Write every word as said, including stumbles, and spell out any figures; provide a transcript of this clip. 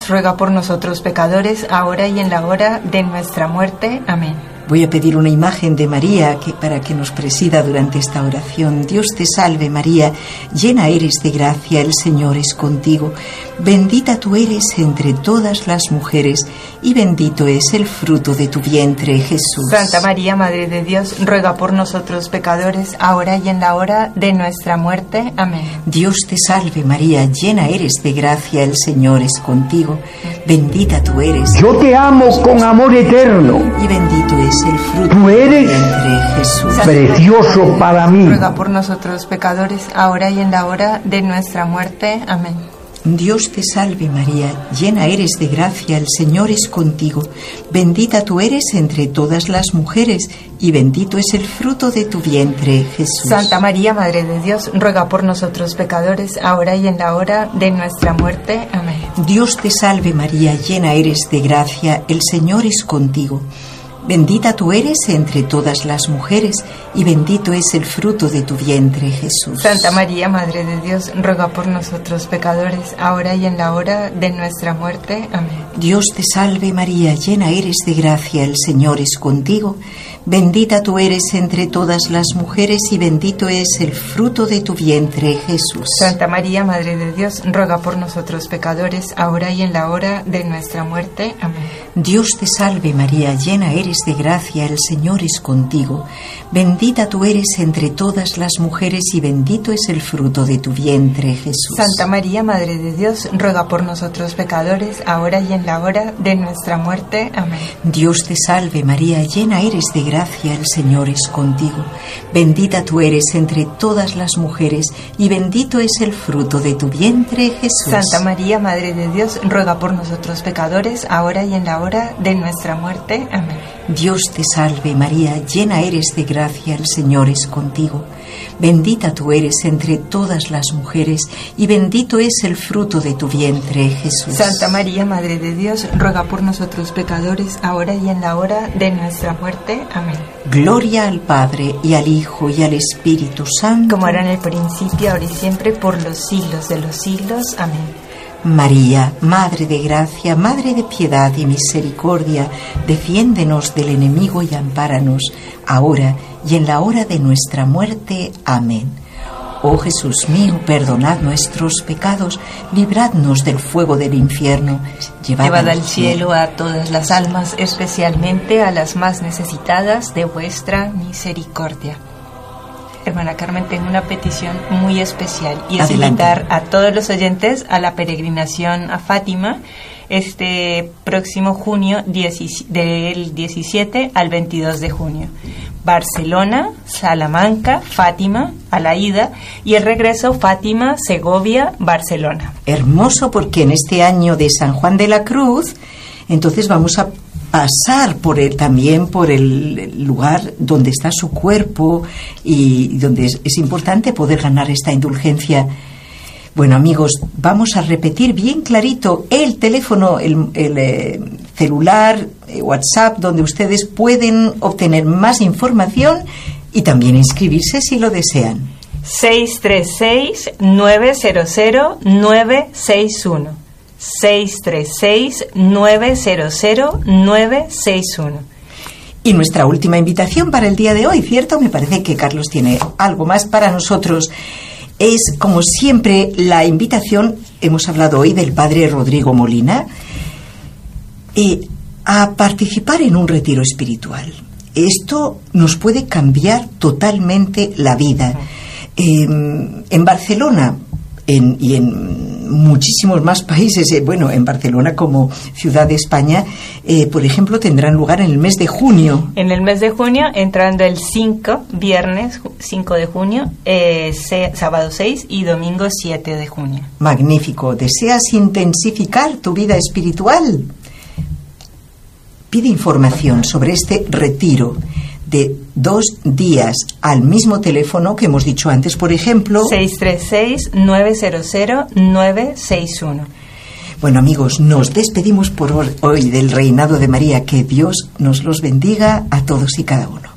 ruega por nosotros pecadores, ahora y en la hora de nuestra muerte. Amén. Voy a pedir una imagen de María que, para que nos presida durante esta oración. Dios te salve María, llena eres de gracia, el Señor es contigo. Bendita tú eres entre todas las mujeres y bendito es el fruto de tu vientre, Jesús. Santa María, Madre de Dios, ruega por nosotros pecadores, ahora y en la hora de nuestra muerte. Amén. Dios te salve María, llena eres de gracia, el Señor es contigo. Bendita tú eres. Yo te amo con amor eterno. Y bendito es el fruto Tú eres entre Jesús. precioso para mí. Ruega por nosotros pecadores, ahora y en la hora de nuestra muerte. Amén. Dios te salve María, llena eres de gracia, el Señor es contigo. Bendita tú eres entre todas las mujeres y bendito es el fruto de tu vientre, Jesús. Santa María, Madre de Dios, ruega por nosotros pecadores, ahora y en la hora de nuestra muerte. Amén. Dios te salve María, llena eres de gracia, el Señor es contigo. Bendita tú eres entre todas las mujeres y bendito es el fruto de tu vientre, Jesús. Santa María, Madre de Dios, ruega por nosotros pecadores, ahora y en la hora de nuestra muerte. Amén. Dios te salve María, llena eres de gracia, el Señor es contigo. Bendita tú eres entre todas las mujeres y bendito es el fruto de tu vientre, Jesús. Santa María, Madre de Dios, ruega por nosotros pecadores, ahora y en la hora de nuestra muerte. Amén. Dios te salve María, llena eres de gracia, el Señor es contigo. Bendita tú eres entre todas las mujeres y bendito es el fruto de tu vientre, Jesús. Santa María, Madre de Dios, ruega por nosotros pecadores, ahora y en la hora de nuestra muerte. Amén. Dios te salve María, llena eres de gracia, el Señor es contigo. Bendita tú eres entre todas las mujeres y bendito es el fruto de tu vientre, Jesús. Santa María, Madre de Dios, ruega por nosotros pecadores, ahora y en la hora de nuestra muerte. Amén. Dios te salve María, llena eres de gracia, el Señor es contigo. Bendita tú eres entre todas las mujeres y bendito es el fruto de tu vientre, Jesús. Santa María, Madre de Dios, ruega por nosotros pecadores, ahora y en la hora de nuestra muerte. Amén. Gloria al Padre, y al Hijo, y al Espíritu Santo. Como era en el principio, ahora y siempre, por los siglos de los siglos. Amén. María, Madre de Gracia, Madre de Piedad y Misericordia, defiéndenos del enemigo y ampáranos, ahora y en la hora de nuestra muerte. Amén. Oh Jesús mío, perdonad nuestros pecados, libradnos del fuego del infierno, llevad, llevad al cielo a todas las almas, especialmente a las más necesitadas de vuestra misericordia. Hermana Carmen, tengo una petición muy especial y es Adelante. Invitar a todos los oyentes a la peregrinación a Fátima este próximo junio del diecisiete al veintidós de junio. Barcelona, Salamanca, Fátima, a la ida, y el regreso Fátima, Segovia, Barcelona. Hermoso, porque en este año de San Juan de la Cruz, entonces vamos a pasar por el, también por el lugar donde está su cuerpo y donde es, es importante poder ganar esta indulgencia. Bueno, amigos, vamos a repetir bien clarito el teléfono, el, el eh, celular, eh, WhatsApp, donde ustedes pueden obtener más información y también inscribirse si lo desean. seis tres seis, nueve cero cero, nueve seis uno. seis tres seis, nueve cero cero, nueve seis uno. Y nuestra última invitación para el día de hoy, ¿cierto? Me parece que Carlos tiene algo más para nosotros. Es, como siempre, la invitación, hemos hablado hoy del padre Rodrigo Molina, eh, a participar en un retiro espiritual. Esto nos puede cambiar totalmente la vida. Eh, en Barcelona en, y en muchísimos más países, eh, bueno, en Barcelona como ciudad de España, eh, por ejemplo, tendrán lugar en el mes de junio. En el mes de junio, entrando el cinco, viernes cinco de junio, eh, se, sábado seis y domingo siete de junio. Magnífico. ¿Deseas intensificar tu vida espiritual? Pide información sobre este retiro de dos días al mismo teléfono que hemos dicho antes, por ejemplo... seis tres seis, nueve cero cero, nueve seis uno. Bueno, amigos, nos despedimos por hoy del Reinado de María. Que Dios nos los bendiga a todos y cada uno.